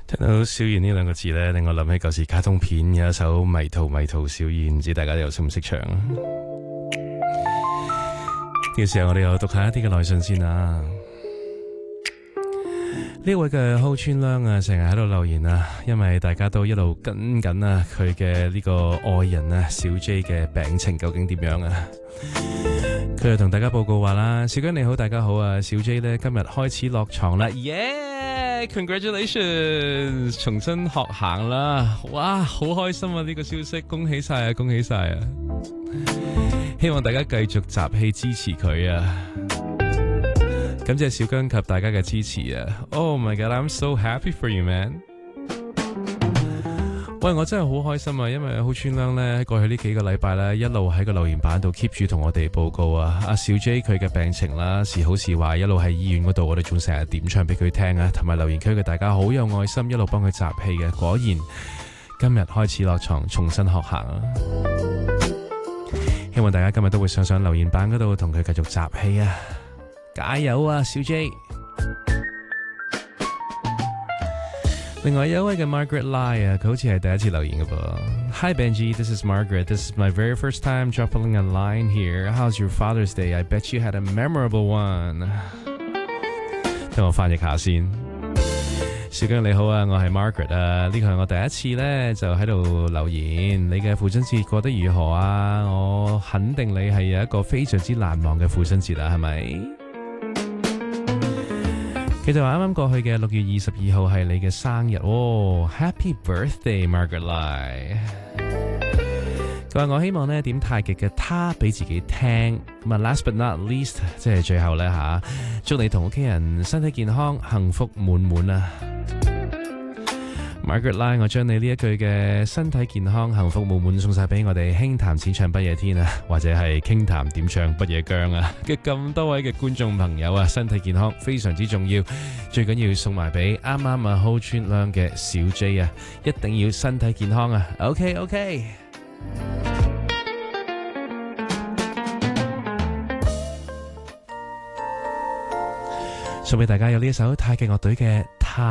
聽到小燕呢兩個字呢，令我諗起舊時卡通片有一首迷途迷途小燕，唔知大家又識唔識唱？呢個時候我哋又讀下一啲嘅來信先啊！呢位嘅浩川亮啊，成日喺度留言啊，因為大家都一路跟緊啊佢嘅呢個愛人啊小 J 嘅病情究竟點樣啊？佢就同大家報告話啦，小姜你好，大家好啊，小 J 呢今日開始落床啦，耶！Congratulations， 重新學行啦，哇，好開心啊！呢個消息，恭喜晒啊，恭喜晒啊！希望大家繼續集氣支持佢啊！感謝小姜及大家嘅支持啊 ！Oh my god，I'm so happy for you, man！ 喂，我真係好開心啊，因為好川亮咧，過去呢幾個禮拜咧，一路喺個留言板度 keep 住同我哋報告啊，阿小 J 佢嘅病情啦，時好時壞，一路喺醫院嗰度，我哋仲成日點唱俾佢聽啊，同埋留言區嘅大家好有愛心，一路幫佢集氣嘅，果然今日開始落床，重新學行啊！希望大家今日都會上留言板嗰度同佢繼續集氣啊！加油啊，小 J！ 另外有一位嘅 Margaret Lai 啊，佢好似係第一次留言嘅噃。Hi Benji, this is Margaret. This is my very first time dropping a line here. How's your Father's Day? I bet you had a memorable one. 等我翻譯下先。小姜你好啊，我係 Margaret 啊，呢個係我第一次呢，就喺度留言。你嘅父親節過得如何啊？我肯定你係有一個非常之難忘嘅父親節啦，係咪？佢就話啱啱過去嘅6月22號係你嘅生日哦 ，Happy Birthday Margaret Lai。佢話我希望呢點太極嘅他俾自己聽。咁啊 ，last but not least， 即係最後呢吓，祝你同屋企人身體健康、幸福滿滿啊！ Margaret Lai， 我將你呢一句嘅身體健康、幸福滿滿送晒俾我哋輕談淺唱不夜天啊，或者係傾談點唱不夜姜啊嘅咁多位嘅觀眾朋友啊，身體健康非常之重要，最緊要送埋俾啱啱啊好川亮嘅小 J 啊，一定要身體健康啊 ！OK， 送俾大家有呢一首太極樂隊嘅。